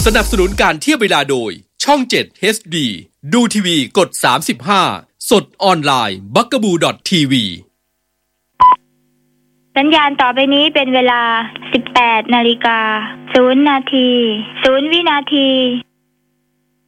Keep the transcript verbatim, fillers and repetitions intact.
สนับสนุนการเทียบเวลาโดยช่องเจ็ด เอช ดี ดูทีวีกดสามสิบห้าสดออนไลน์ บักกะบู ดอท ที วีสัญญาณต่อไปนี้เป็นเวลา สิบแปดนาฬิกาศูนย์นาทีศูนย์วินาที